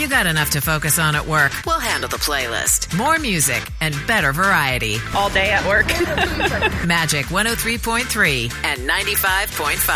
You got enough to focus on at work. We'll handle the playlist. More music and better variety. All day at work. Magic 103.3 and 95.5.